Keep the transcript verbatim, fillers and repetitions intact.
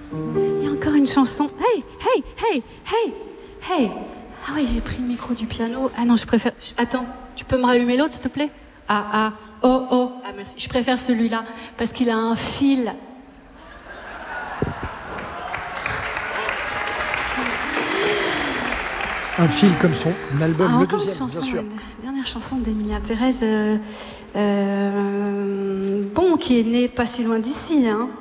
Il y a encore une chanson. Hey, hey, hey, hey, hey. Ah oui, j'ai pris le micro du piano. Ah non, je préfère... Attends, tu peux me rallumer l'autre, s'il te plaît? Ah, ah, oh, oh. Ah, merci. Je préfère celui-là, parce qu'il a un fil. Un fil comme son album, ah, le deuxième, chanson, bien sûr. Une dernière chanson d'Emilia Pérez, euh, euh, bon, qui est née pas si loin d'ici, hein.